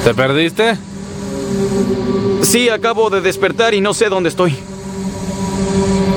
¿Te perdiste? Sí, acabo de despertar y no sé dónde estoy.